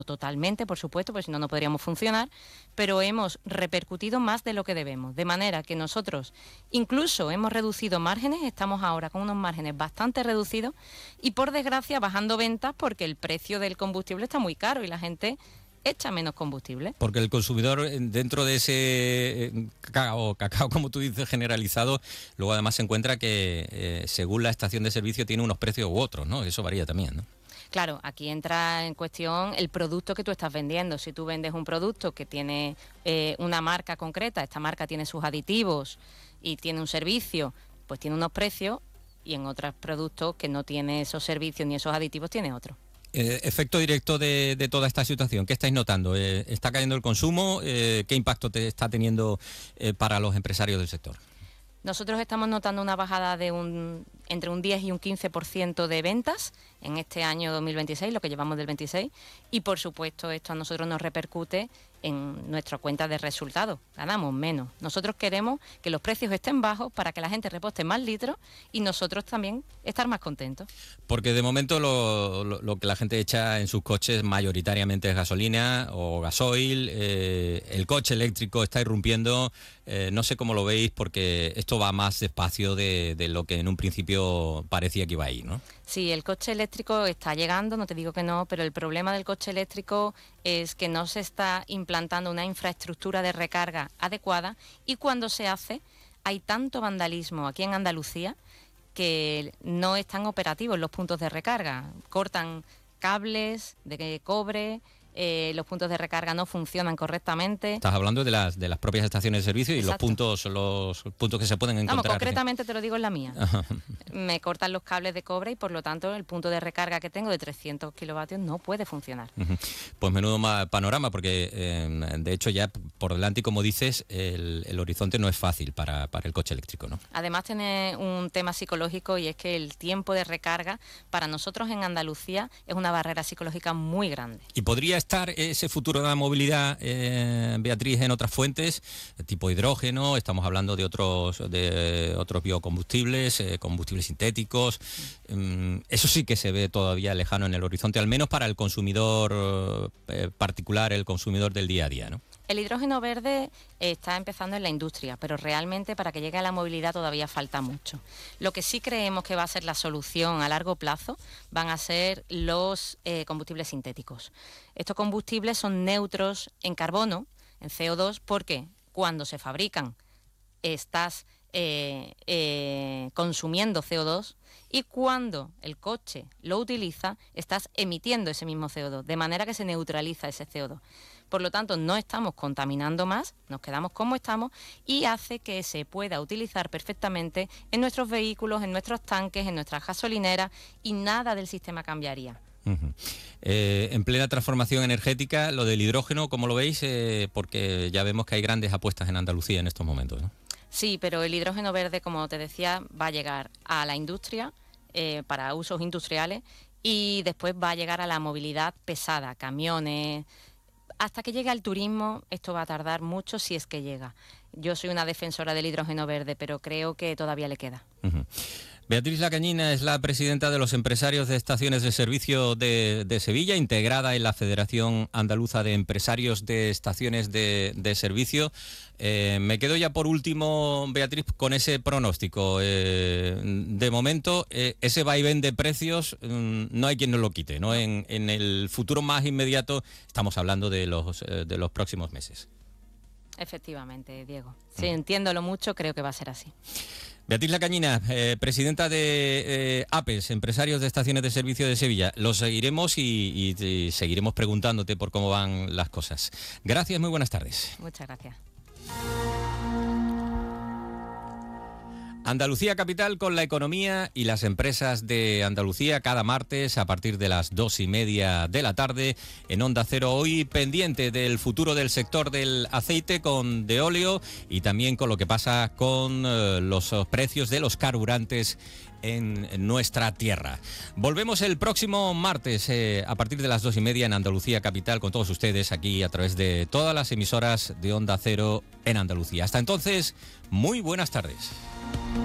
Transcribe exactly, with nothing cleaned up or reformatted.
totalmente, por supuesto, porque si no, no podríamos funcionar, pero hemos repercutido más de lo que debemos, de manera que nosotros incluso hemos reducido márgenes, estamos ahora con unos márgenes bastante reducidos y, por desgracia, bajando ventas porque el precio del combustible está muy caro y la gente echa menos combustible. Porque el consumidor, dentro de ese cacao, cacao como tú dices, generalizado, luego además se encuentra que eh, según la estación de servicio tiene unos precios u otros, ¿no? Eso varía también, ¿no? Claro, aquí entra en cuestión el producto que tú estás vendiendo. Si tú vendes un producto que tiene eh, una marca concreta, esta marca tiene sus aditivos y tiene un servicio, pues tiene unos precios, y en otros productos que no tiene esos servicios ni esos aditivos tiene otro. Eh, efecto directo de, de toda esta situación, ¿qué estáis notando? Eh, ¿Está cayendo el consumo? Eh, ¿Qué impacto te está teniendo eh, para los empresarios del sector? Nosotros estamos notando una bajada de un entre un diez y un quince por ciento de ventas en este año dos mil veintiséis, lo que llevamos del veintiséis, y por supuesto esto a nosotros nos repercute en nuestra cuenta de resultados, ganamos menos. Nosotros queremos que los precios estén bajos para que la gente reposte más litros y nosotros también estar más contentos. Porque de momento lo, lo, lo que la gente echa en sus coches mayoritariamente es gasolina o gasoil, eh, el coche eléctrico está irrumpiendo, eh, no sé cómo lo veis porque esto va más despacio de, de lo que en un principio parecía que iba a ir, ¿no? Sí, el coche eléctrico está llegando, no te digo que no, pero el problema del coche eléctrico es que no se está implantando una infraestructura de recarga adecuada y cuando se hace hay tanto vandalismo aquí en Andalucía que no están operativos los puntos de recarga. Cortan cables de cobre, eh, los puntos de recarga no funcionan correctamente. Estás hablando de las de las propias estaciones de servicio y Exacto. los puntos los puntos que se pueden encontrar. Vamos, concretamente te lo digo en la mía. Me cortan los cables de cobre y por lo tanto el punto de recarga que tengo de trescientos kilovatios no puede funcionar. Uh-huh. Pues menudo panorama, porque eh, de hecho ya por delante, y como dices, el, el horizonte no es fácil para, para el coche eléctrico, ¿no? Además tiene un tema psicológico y es que el tiempo de recarga para nosotros en Andalucía es una barrera psicológica muy grande. ¿Y podría estar ese futuro de la movilidad, eh, Beatriz, en otras fuentes, tipo hidrógeno? Estamos hablando de otros de otros biocombustibles, eh, combustibles sintéticos. Eh, eso sí que se ve todavía lejano en el horizonte, al menos para el consumidor eh, particular, el consumidor del día a día, ¿no? El hidrógeno verde está empezando en la industria, pero realmente para que llegue a la movilidad todavía falta mucho. Lo que sí creemos que va a ser la solución a largo plazo van a ser los eh, combustibles sintéticos. Estos combustibles son neutros en carbono, en C O dos, porque cuando se fabrican estás eh, eh, consumiendo C O dos y cuando el coche lo utiliza estás emitiendo ese mismo C O dos, de manera que se neutraliza ese C O dos. Por lo tanto, no estamos contaminando más, nos quedamos como estamos y hace que se pueda utilizar perfectamente en nuestros vehículos, en nuestros tanques, en nuestras gasolineras y nada del sistema cambiaría. Uh-huh. Eh, en plena transformación energética, lo del hidrógeno, ¿cómo lo veis? Eh, porque ya vemos que hay grandes apuestas en Andalucía en estos momentos, ¿no? Sí, pero el hidrógeno verde, como te decía, va a llegar a la industria eh, para usos industriales y después va a llegar a la movilidad pesada, camiones. Hasta que llegue al turismo, esto va a tardar mucho si es que llega. Yo soy una defensora del hidrógeno verde, pero creo que todavía le queda. Uh-huh. Beatriz Lacañina es la presidenta de los empresarios de estaciones de servicio de, de Sevilla, integrada en la Federación Andaluza de Empresarios de Estaciones de, de Servicio. Eh, me quedo ya por último, Beatriz, con ese pronóstico. Eh, de momento, eh, ese vaivén de precios mm, no hay quien nos lo quite, ¿no? En, en el futuro más inmediato estamos hablando de los, eh, de los próximos meses. Efectivamente, Diego. Si entiendo lo mucho, creo que va a ser así. Beatriz Lacañina, eh, presidenta de eh, APES, Empresarios de Estaciones de Servicio de Sevilla. Lo seguiremos y, y, y seguiremos preguntándote por cómo van las cosas. Gracias, muy buenas tardes. Muchas gracias. Andalucía Capital con la economía y las empresas de Andalucía cada martes a partir de las dos y media de la tarde en Onda Cero. Hoy pendiente del futuro del sector del aceite con de óleo y también con lo que pasa con eh, los precios de los carburantes en nuestra tierra. Volvemos el próximo martes eh, a partir de las dos y media en Andalucía Capital con todos ustedes aquí a través de todas las emisoras de Onda Cero en Andalucía. Hasta entonces, muy buenas tardes.